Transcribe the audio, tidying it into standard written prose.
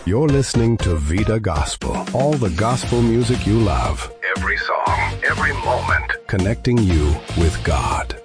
You're listening to Vida Gospel. All the gospel music you love. Every song, every moment. Connecting you with God.